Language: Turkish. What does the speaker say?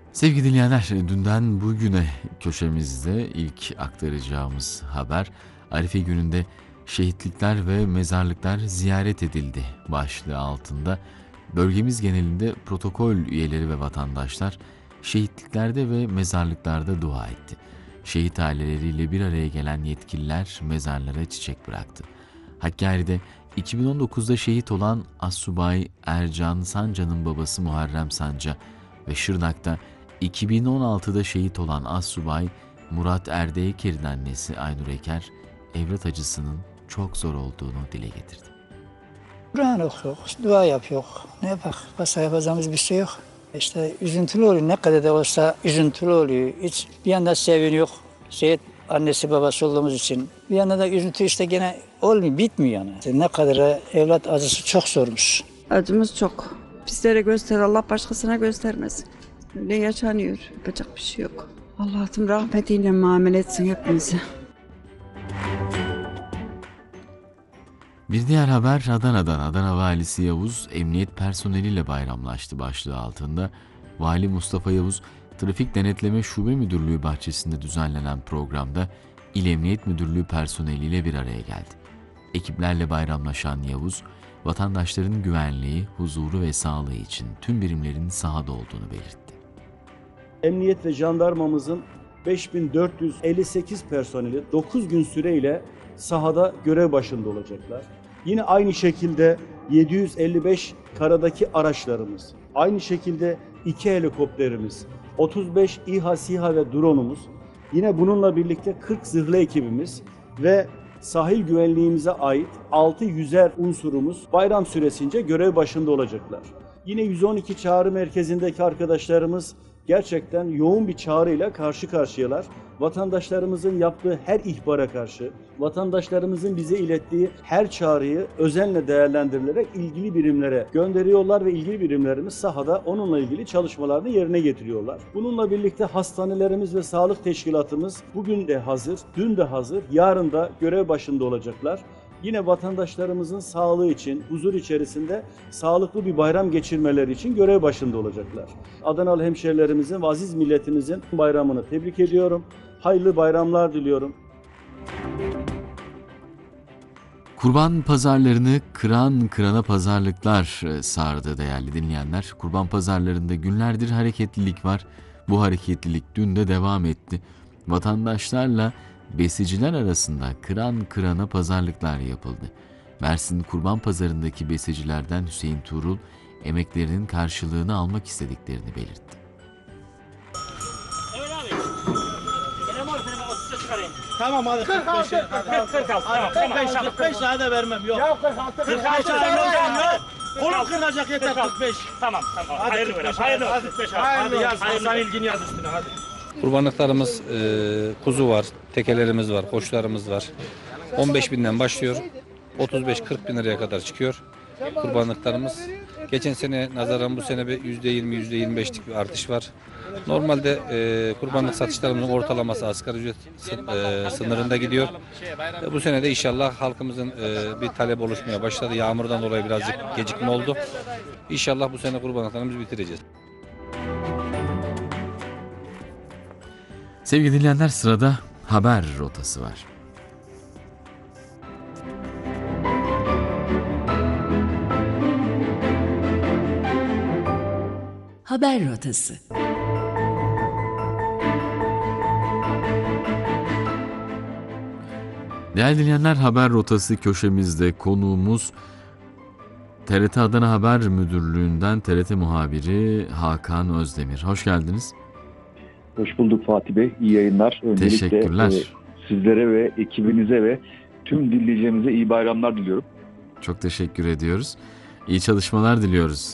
Sevgili dinleyenler, dünden bugüne köşemizde ilk aktaracağımız haber, Arife gününde şehitlikler ve mezarlıklar ziyaret edildi başlığı altında. Bölgemiz genelinde protokol üyeleri ve vatandaşlar şehitliklerde ve mezarlıklarda dua etti. Şehit aileleriyle bir araya gelen yetkililer mezarlara çiçek bıraktı. Hakkari'de 2019'da şehit olan Assubay Ercan Sanca'nın babası Muharrem Sanca ve Şırnak'ta 2016'da şehit olan Assubay Murat Erdeyeker'in annesi Aynur Eker, evlat acısının çok zor olduğunu dile getirdi. Kur'an okuyor, dua yapıyor. Ne yapak? Başka yapacağımız bir şey yok. İşte üzüntülü oluyor. Ne kadar da olsa üzüntülü oluyor. Hiç bir yanda seviniyor. Şehit annesi babası olduğumuz için. Bir yanda da üzüntü işte gene olmuyor, bitmiyor yani. Ne kadar evlat acısı çok zormuş. Acımız çok. Bizlere göster, Allah başkasına göstermesin. Öyle yaşanıyor. Yapacak bir şey yok. Allah'ım rahmetiyle muamele etsin hepimizi. Bir diğer haber Adana'dan. Adana Valisi Yavuz, emniyet personeliyle bayramlaştı başlığı altında. Vali Mustafa Yavuz, Trafik Denetleme Şube Müdürlüğü bahçesinde düzenlenen programda İl Emniyet Müdürlüğü personeliyle bir araya geldi. Ekiplerle bayramlaşan Yavuz, vatandaşların güvenliği, huzuru ve sağlığı için tüm birimlerin sahada olduğunu belirtti. Emniyet ve jandarmamızın 5458 personeli 9 gün süreyle sahada görev başında olacaklar. Yine aynı şekilde 755 karadaki araçlarımız, aynı şekilde 2 helikopterimiz, 35 İHA, SİHA ve drone'umuz, yine bununla birlikte 40 zırhlı ekibimiz ve sahil güvenliğimize ait 6 yüzer unsurumuz bayram süresince görev başında olacaklar. Yine 112 çağrı merkezindeki arkadaşlarımız gerçekten yoğun bir çağrıyla karşı karşıyalar. Vatandaşlarımızın yaptığı her ihbara karşı, vatandaşlarımızın bize ilettiği her çağrıyı özenle değerlendirilerek ilgili birimlere gönderiyorlar ve ilgili birimlerimiz sahada onunla ilgili çalışmalarını yerine getiriyorlar. Bununla birlikte hastanelerimiz ve sağlık teşkilatımız bugün de hazır, dün de hazır, yarın da görev başında olacaklar. Yine vatandaşlarımızın sağlığı için, huzur içerisinde sağlıklı bir bayram geçirmeleri için görev başında olacaklar. Adanalı hemşehrilerimizin ve aziz milletimizin bayramını tebrik ediyorum. Hayırlı bayramlar diliyorum. Kurban pazarlarını kıran kırana pazarlıklar sardı değerli dinleyenler. Kurban pazarlarında günlerdir hareketlilik var. Bu hareketlilik dün de devam etti. Vatandaşlarla besiciler arasında kıran kırana pazarlıklar yapıldı. Mersin Kurban Pazarı'ndaki besicilerden Hüseyin Tuğrul, emeklerinin karşılığını almak istediklerini belirtti. Tamam hadi 45 45 daha da vermem yok. Ya 46 45 vermem yok. Kolum kırılacak yeter 45. Tamam. Hayırlı ver. Hayırlı ver. 45 Hadi yaz. Hasan ilgini yaz üstüne hadi. Kurbanlıklarımız kuzu var, tekelerimiz var, koçlarımız var. 15.000'den başlıyor. 35-40 bin liraya kadar çıkıyor kurbanlıklarımız. Geçen sene nazaran bu sene bir %20, %25'lik bir artış var. Normalde kurbanlık satışlarımızın ortalaması asgari ücret sınırında gidiyor. Bu sene de inşallah halkımızın bir talep oluşmaya başladı. Yağmurdan dolayı birazcık gecikme oldu. İnşallah bu sene kurbanlıklarımızı bitireceğiz. Sevgili dinleyenler, sırada haber rotası var. Haber rotası. Değerli dinleyenler, haber rotası köşemizde konuğumuz TRT Adana Haber Müdürlüğü'nden TRT muhabiri Hakan Özdemir. Hoş geldiniz. Hoş bulduk Fatih Bey. İyi yayınlar. Öncelikle Teşekkürler. Sizlere ve ekibinize ve tüm dinleyicilerimize iyi bayramlar diliyorum. Çok teşekkür ediyoruz. İyi çalışmalar diliyoruz.